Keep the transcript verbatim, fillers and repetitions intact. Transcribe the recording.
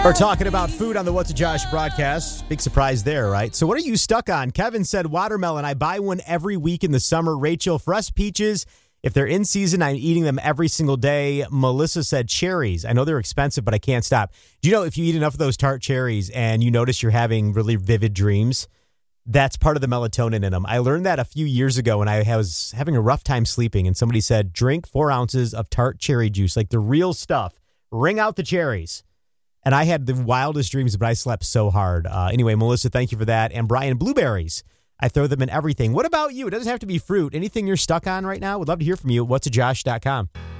We're talking about food on the What's a Josh broadcast. Big surprise there, right? So what are you stuck on? Kevin said watermelon. I buy one every week in the summer. Rachel, for us, peaches. If they're in season, I'm eating them every single day. Melissa said cherries. I know they're expensive, but I can't stop. Do you know if you eat enough of those tart cherries and you notice you're having really vivid dreams, that's part of the melatonin in them. I learned that a few years ago when I was having a rough time sleeping, and somebody said, drink four ounces of tart cherry juice, like the real stuff. Wring out the cherries. And I had the wildest dreams, but I slept so hard. Uh, anyway, Melissa, thank you for that. And Brian, blueberries. I throw them in everything. What about you? It doesn't have to be fruit. Anything you're stuck on right now? Would love to hear from you at what's a josh dot com.